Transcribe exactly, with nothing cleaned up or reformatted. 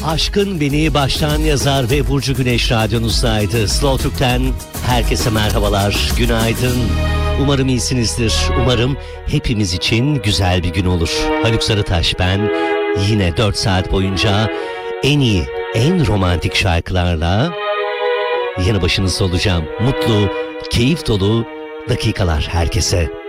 Aşkın Beni baştan yazar ve Burcu Güneş radyonuzdaydı. Slow Türk'ten herkese merhabalar, günaydın. Umarım iyisinizdir. Umarım hepimiz için güzel bir gün olur. Haluk Sarıtaş ben. Yine dört saat boyunca en iyi, en romantik şarkılarla yanı başınızda olacağım. Mutlu, keyif dolu dakikalar herkese.